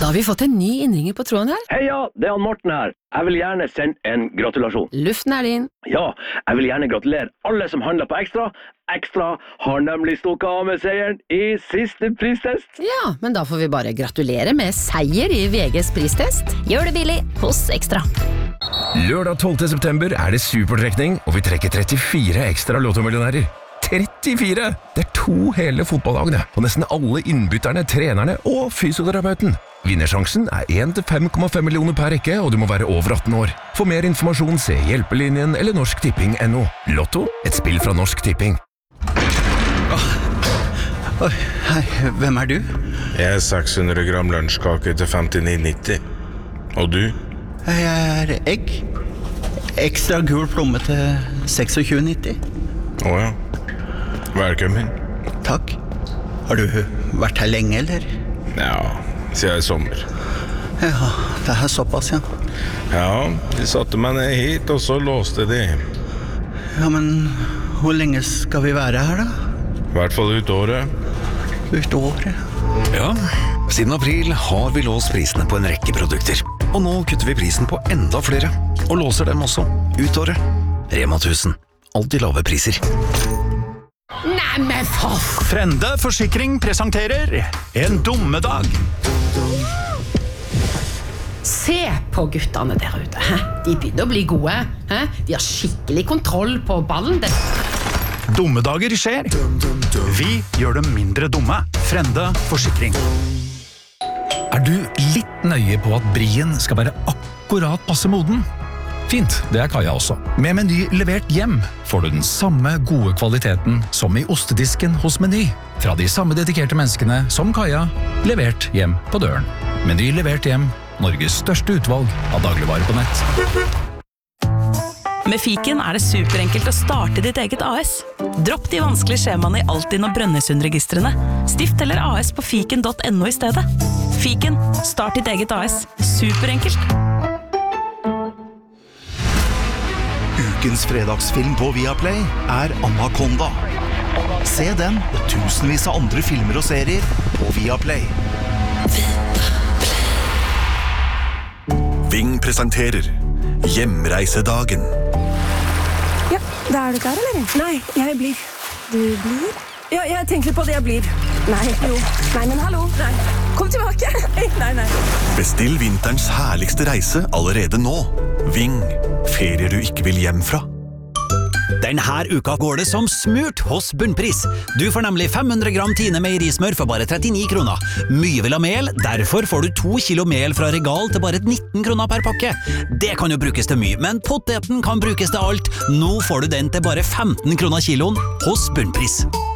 Da har vi fått en ny innringer på tråden her. Heia, det er Morten her. Jeg vil gjerne sende en gratulasjon. Luften er din. Ja, jeg vil gjerne gratulere alle som handler på Ekstra. Ekstra har nemlig stukket av med seieren i siste pristest. Ja, men da får vi bare gratulere med seier i VGs pristest. Gjør det billig hos Ekstra. Lørdag 12. september er det supertrekning, og vi trekker 34 ekstra lottomillionærer. 34! Det er 2 hele fotballagene, og nesten alle innbytterne, trenerne og fysioterapeuten. Vinnersjansen er 1 til 5,5 millioner per rekke, og du må være over 18 år. For mer informasjon se Hjelpelinjen eller norsktipping.no. Lotto, et spill fra Norsk Tipping. Hei, hvem er du? Jeg er 600 gram lunsjkake til 59,90. Og du? Jeg er egg. Ekstra gul plomme til 26,90. Åja. Velkommen. Takk. Har du vært her lenge, eller? Ja, siden i sommer. Ja, det er såpass, ja. Ja, de satte meg ned hit, og så låste de. Ja, men hvor lenge skal vi være her, da? I hvert fall ut året. Ut året? Ja, siden april har vi låst prisene på en rekke produkter. Og nå kutter vi prisen på enda flere, og låser dem også ut året. Rema 1000. Alltid lave priser. Nei, men for... Frende Forsikring presenterer En dummedag. Se på guttene der ute. Hæ? De begynner å bli gode. Hæ? De har skikkelig kontroll på ballen. Dummedager skjer. Vi gjør dem mindre dumme. Frende Forsikring. Er du litt nøye på at brien skal være akkurat passe moden? Fint, det er Kaja også. Med Meny levert hjem får du den samme gode kvaliteten som i ostedisken hos Meny. Fra de samme dedikerte menneskene som Kaja, levert hjem på døren. Meny levert hjem, Norges største utvalg av dagligvarer på nett. Med Fiken er det superenkelt å starte ditt eget AS. Dropp de vanskelige skjemaene i Altinn og Brønnøysundregistrene. Stift eller AS på fiken.no i stedet. Fiken, start ditt eget AS. Superenkelt. Ukens fredagsfilm på Viaplay er Anaconda. Se den og tusenvis av andre filmer og serier på Viaplay. Ving presenterer Hjemreisedagen. Ja, da er du klar, eller? Nei, jeg blir. Du blir? Ja, jeg tenker på det jeg blir. Nei, jo. Nei, men hallo. Nei. Kom tilbake. Nei. Bestill vinterens herligste reise allerede nå. Ving. Ferier du ikke vil hjem fra. Denne uka går det som smurt hos Bunnpris. Du får nemlig 500 gram Tine meierismør for bare 39 kroner. Mye vil ha mel, derfor får du 2 kilo mel fra Regal til bare 19 kroner per pakke. Det kan jo brukes til mye, men poteten kan brukes til alt. Nå får du den til bare 15 kroner kiloen hos Bunnpris.